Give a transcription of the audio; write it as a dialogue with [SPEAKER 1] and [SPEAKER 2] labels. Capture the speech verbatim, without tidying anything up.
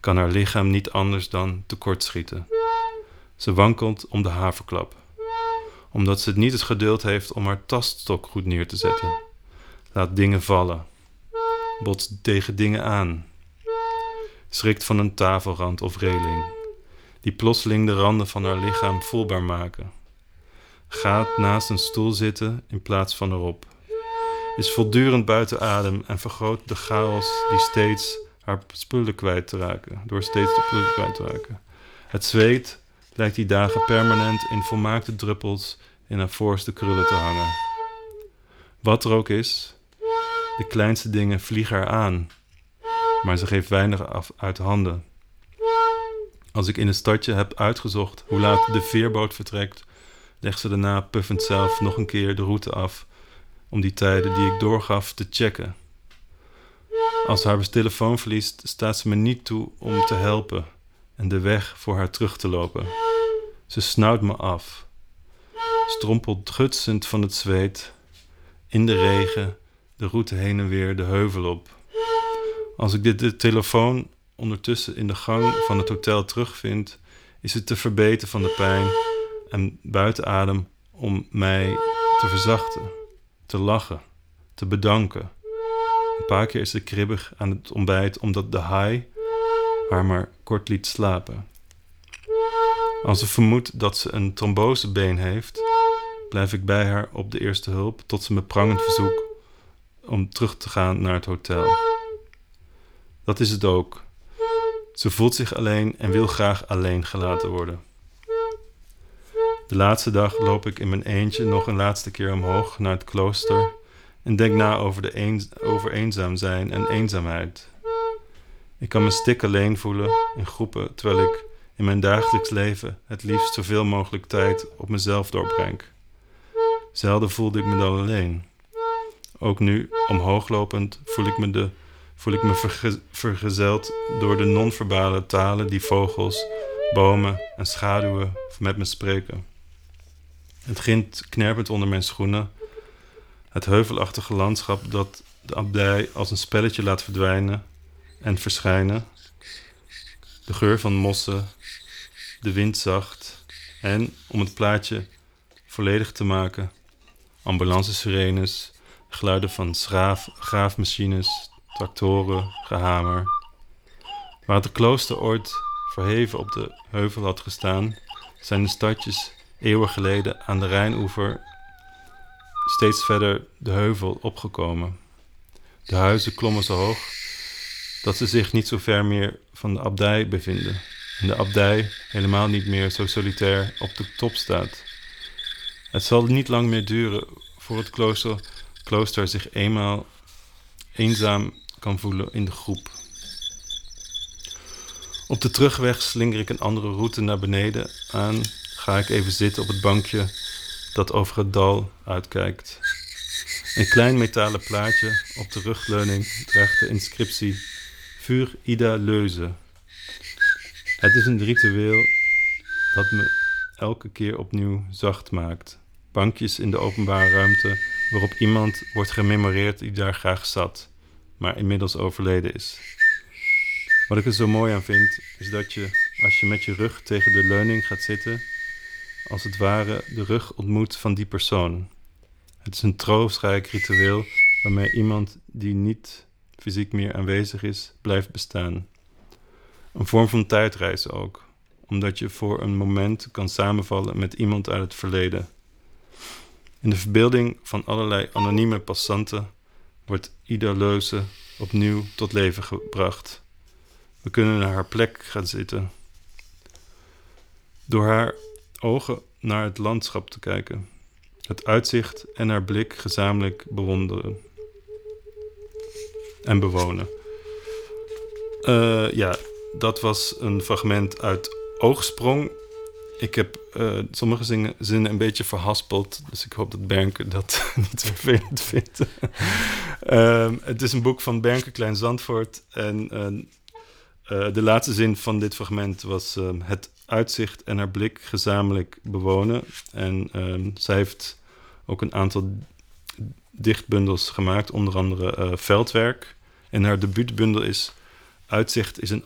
[SPEAKER 1] kan haar lichaam niet anders dan tekortschieten. Ze wankelt om de haverklap, omdat ze het niet het geduld heeft om haar taststok goed neer te zetten. Laat dingen vallen, botst tegen dingen aan, schrikt van een tafelrand of reling, die plotseling de randen van haar lichaam voelbaar maken. Gaat naast een stoel zitten in plaats van erop. Is voortdurend buiten adem en vergroot de chaos die steeds haar spullen kwijt te raken, door steeds de spullen kwijt te raken. Het zweet lijkt die dagen permanent in volmaakte druppels in haar voorste krullen te hangen. Wat er ook is, de kleinste dingen vliegen haar aan, maar ze geeft weinig af uit handen. Als ik in het stadje heb uitgezocht hoe laat de veerboot vertrekt, legt ze daarna puffend zelf nog een keer de route af om die tijden die ik doorgaf te checken. Als ze haar telefoon verliest, staat ze me niet toe om te helpen en de weg voor haar terug te lopen. Ze snauwt me af, strompelt gutsend van het zweet, in de regen, de route heen en weer de heuvel op. Als ik dit de telefoon ondertussen in de gang van het hotel terugvind, is het te verbeten van de pijn en buiten adem om mij te verzachten, te lachen, te bedanken. Een paar keer is ze kribbig aan het ontbijt omdat de haai haar maar kort liet slapen. Als ze vermoedt dat ze een trombosebeen heeft, blijf ik bij haar op de eerste hulp tot ze me prangend verzoekt om terug te gaan naar het hotel. Dat is het ook. Ze voelt zich alleen en wil graag alleen gelaten worden. De laatste dag loop ik in mijn eentje nog een laatste keer omhoog naar het klooster en denk na over, de eens- over eenzaam zijn en eenzaamheid. Ik kan me stik alleen voelen in groepen, terwijl ik in mijn dagelijks leven het liefst zoveel mogelijk tijd op mezelf doorbreng. Zelden voelde ik me dan alleen. Ook nu, omhooglopend, voel ik me, de, voel ik me verge, vergezeld door de non-verbale talen die vogels, bomen en schaduwen met me spreken. Het grint knerpend onder mijn schoenen. Het heuvelachtige landschap dat de abdij als een spelletje laat verdwijnen en verschijnen. De geur van mossen, de wind zacht en, om het plaatje volledig te maken, ambulancesirenes, geluiden van schraaf, graafmachines, tractoren, gehamer. Waar het klooster ooit verheven op de heuvel had gestaan, zijn de stadjes eeuwen geleden aan de Rijnoever steeds verder de heuvel opgekomen. De huizen klommen zo hoog dat ze zich niet zo ver meer van de abdij bevinden. En de abdij helemaal niet meer zo solitair op de top staat. Het zal niet lang meer duren voor het klooster, klooster zich eenmaal eenzaam kan voelen in de groep. Op de terugweg slinger ik een andere route naar beneden aan. Ga ik even zitten op het bankje dat over het dal uitkijkt. Een klein metalen plaatje op de rugleuning draagt de inscriptie Vuur Ida Leuze. Het is een ritueel dat me elke keer opnieuw zacht maakt. Bankjes in de openbare ruimte waarop iemand wordt gememoreerd die daar graag zat, maar inmiddels overleden is. Wat ik er zo mooi aan vind, is dat je, als je met je rug tegen de leuning gaat zitten, als het ware de rug ontmoet van die persoon. Het is een troostrijk ritueel waarmee iemand die niet fysiek meer aanwezig is, blijft bestaan. Een vorm van tijdreizen ook, omdat je voor een moment kan samenvallen met iemand uit het verleden. In de verbeelding van allerlei anonieme passanten wordt Ida Leuze opnieuw tot leven gebracht. We kunnen naar haar plek gaan zitten. Door haar ogen naar het landschap te kijken. Het uitzicht en haar blik gezamenlijk bewonderen. En bewonen. Uh, ja, dat was een fragment uit Oogsprong. Ik heb uh, sommige zingen, zinnen een beetje verhaspeld, dus ik hoop dat Bernke dat niet vervelend vindt. uh, het is een boek van Bernke Klein-Zandvoort en uh, uh, de laatste zin van dit fragment was uh, het uitzicht en haar blik gezamenlijk bewonen. En uh, zij heeft ook een aantal dichtbundels gemaakt, onder andere uh, Veldwerk. En haar debuutbundel is Uitzicht is een